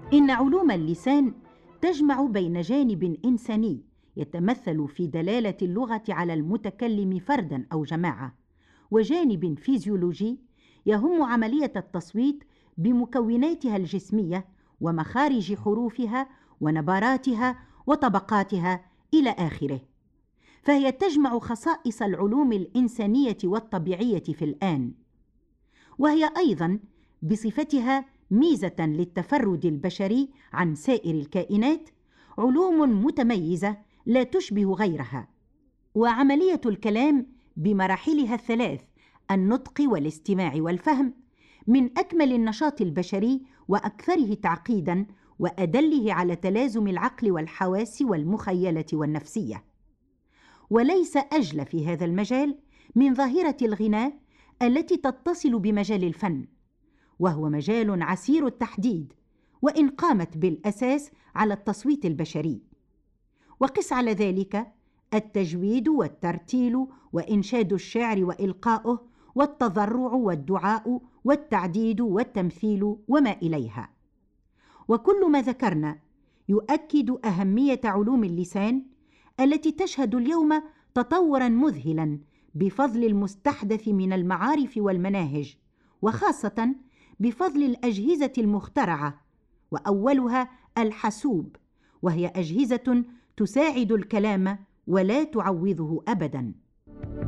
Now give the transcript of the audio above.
إن علوم اللسان تجمع بين جانب إنساني يتمثل في دلالة اللغة على المتكلم فردا أو جماعة، وجانب فيزيولوجي يهم عملية التصويت بمكوناتها الجسمية ومخارج حروفها ونبراتها وطبقاتها إلى آخره. فهي تجمع خصائص العلوم الإنسانية والطبيعية في الآن، وهي أيضا بصفتها ميزة للتفرد البشري عن سائر الكائنات علوم متميزة لا تشبه غيرها. وعملية الكلام بمراحلها الثلاث، النطق والاستماع والفهم، من أكمل النشاط البشري وأكثره تعقيدا وأدله على تلازم العقل والحواس والمخيلة والنفسية. وليس أجل في هذا المجال من ظاهرة الغناء التي تتصل بمجال الفن، وهو مجال عسير التحديد وإن قامت بالأساس على التصويت البشري. وقس على ذلك التجويد والترتيل وإنشاد الشعر وإلقاؤه والتضرع والدعاء والتعديد والتمثيل وما إليها. وكل ما ذكرنا يؤكد أهمية علوم اللسان التي تشهد اليوم تطورا مذهلا بفضل المستحدث من المعارف والمناهج، وخاصة بفضل الأجهزة المخترعة، وأولها الحاسوب، وهي أجهزة تساعد الكلام ولا تعوضه أبدا.